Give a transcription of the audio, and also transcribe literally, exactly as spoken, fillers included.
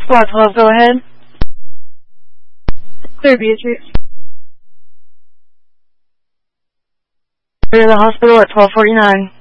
Squad twelve, go ahead. Clear, Beatrice. Clear the hospital at twelve forty-nine.